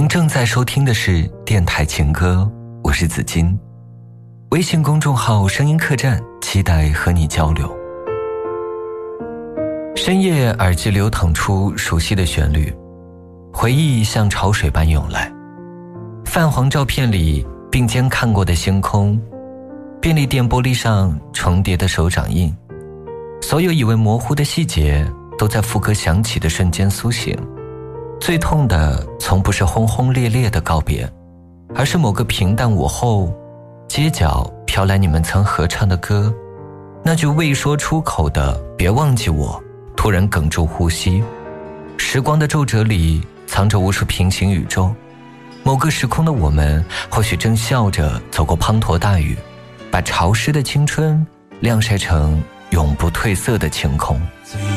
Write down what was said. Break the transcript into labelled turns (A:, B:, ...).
A: 正在收听的是电台情歌，我是子金。微信公众号声音客栈，期待和你交流。深夜耳机流淌出熟悉的旋律，回忆像潮水般涌来。泛黄照片里并肩看过的星空，便利店玻璃上重叠的手掌印，所有以为模糊的细节都在副歌响起的瞬间苏醒。最痛的从不是轰轰烈烈的告别，而是某个平淡午后，街角飘来你们曾合唱的歌，那句未说出口的别忘记我，突然哽住呼吸。时光的皱褶里藏着无数平行宇宙，某个时空的我们或许正笑着走过滂沱大雨，把潮湿的青春晾晒成永不褪色的晴空。